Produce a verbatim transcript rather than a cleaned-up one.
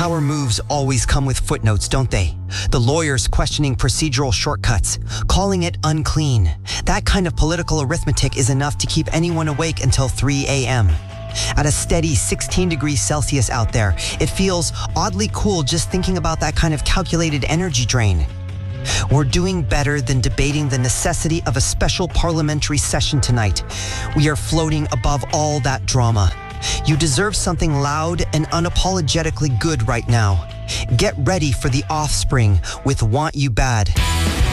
Power moves always come with footnotes, don't they? The lawyers questioning procedural shortcuts, calling it unclean. That kind of political arithmetic is enough to keep anyone awake until three a.m. At a steady sixteen degrees Celsius out there, it feels oddly cool just thinking about that kind of calculated energy drain. We're doing better than debating the necessity of a special parliamentary session tonight. We are floating above all that drama. You deserve something loud and unapologetically good right now. Get ready for the offspring with Want You Bad.